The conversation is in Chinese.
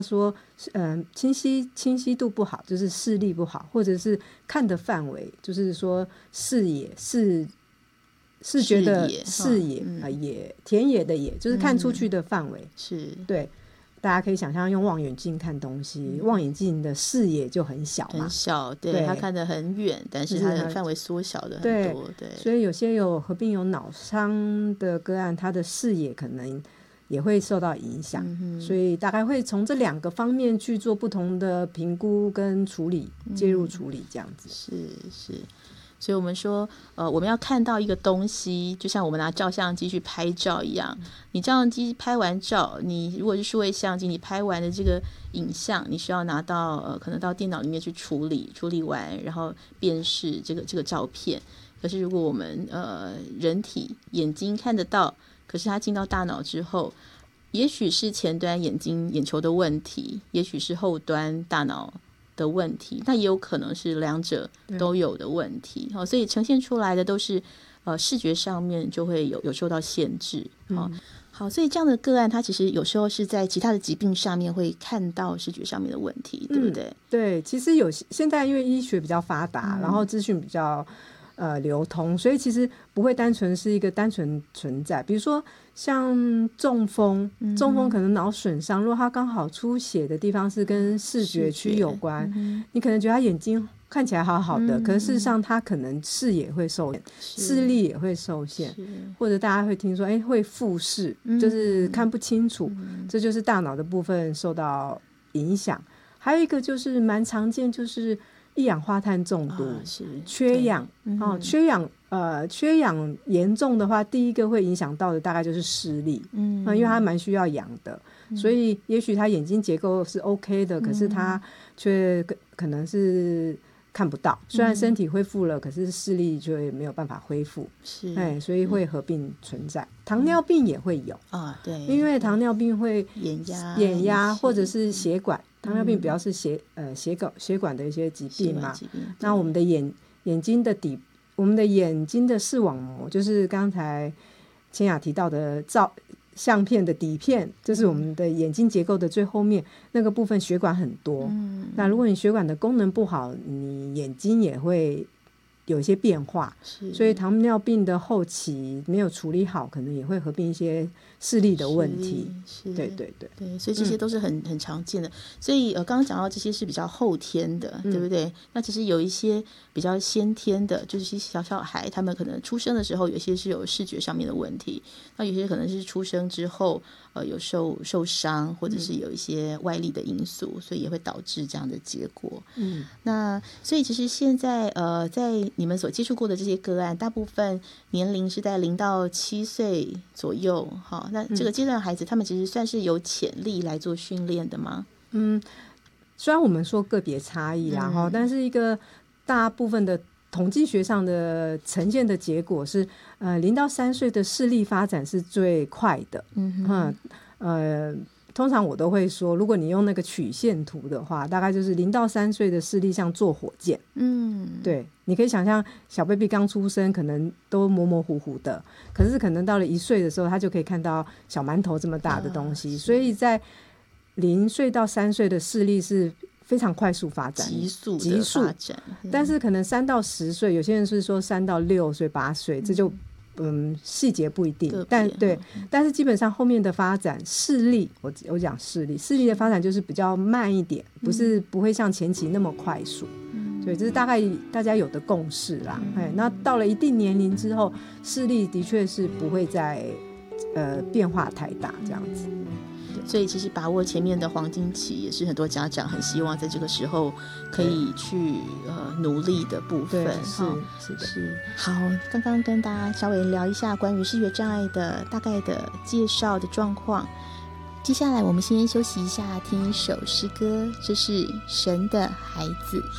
说清晰度不好，就是视力不好，或者是看的范围，就是说视觉的视野野田野的野，就是看出去的范围， 是对。大家可以想象用望远镜看东西，望远镜的视野就很小嘛， 很小，对，它看得很远，但是它的范围缩小的很多，对。 所以有些合并有脑伤的个案，他的视野可能也会受到影响，所以大概会从这2个方面去做不同的评估跟处理，介入处理这样子。 是。所以我们说我们要看到一个东西，就像我们拿照相机去拍照一样，你照相机拍完照，你如果是数位相机，你拍完的这个影像，你需要拿到可能到电脑里面去处理完，然后辨识这个照片。可是如果我们人体眼睛看得到，可是它进到大脑之后，也许是前端眼球的问题，也许是后端大脑的问题，那也有可能是2者都有的问题，所以呈现出来的都是视觉上面就会有受到限制。好，所以这样的个案它其实有时候是在其他的疾病上面会看到视觉上面的问题，对不对？ 对，其实现在因为医学比较发达，然后资讯比较流通，所以其实不会单纯是一个单纯存在。比如说像中风可能脑损伤，如果它刚好出血的地方是跟视觉区有关，你可能觉得他眼睛看起来好好的，可是事实上他可能视野会受限，视力也会受限，或者大家会听说会复视，就是看不清楚，这就是大脑的部分受到影响。还有一个就是蛮常见，就是一氧化碳中毒，缺氧，缺氧严重的话，第一个会影响到的大概就是视力，因为它蛮需要氧的，所以也许他眼睛结构是 OK 的，可是他却可能是看不到，虽然身体恢复了，可是视力就没有办法恢复，所以会合并存在。糖尿病也会有对，因为糖尿病会眼压或者是血管，糖尿病比较是血管的一些疾病嘛。那我们的眼睛的我们的眼睛的视网膜，就是刚才千雅提到的相片的底片，就是我们的眼睛结构的最后面那个部分血管很多，那如果你血管的功能不好，你眼睛也会有一些变化，所以糖尿病的后期没有处理好，可能也会合并一些视力的问题。对， 所以这些都是很常见的。所以刚刚讲到这些是比较后天的，对不对？那其实有一些比较先天的，就是小孩他们可能出生的时候有些是有视觉上面的问题，那有些可能是出生之后有受伤，或者是有一些外力的因素，所以也会导致这样的结果。那所以其实现在在你们所接触过的这些个案，大部分年龄是在0到7岁左右，那这个阶段的孩子他们其实算是有潜力来做训练的吗？ 虽然我们说个别差异啦，但是一个大部分的统计学上的呈现的结果是0到3岁的视力发展是最快的。通常我都会说，如果你用那个曲线图的话，大概就是0到3岁的视力像坐火箭。对，你可以想象小 baby 刚出生可能都模模糊糊的，可是可能到了1岁的时候，他就可以看到小馒头这么大的东西，所以在0岁到3岁的视力是非常快速发展， 急速的发展。 但是可能3到10岁，有些人是说3到6岁、8岁，这就细节不一定，但是基本上后面的发展视力，我讲视力的发展就是比较慢一点，不会像前期那么快速，所以这是大概大家有的共识啦。那到了一定年龄之后，视力的确是不会再变化太大这样子。 所以其实把握前面的黄金期也是很多家长很希望在这个时候可以去努力的部分。是。好，刚刚跟大家稍微聊一下关于视觉障碍的大概的介绍的状况，接下来我们先休息一下，听一首诗歌，这是神的孩子。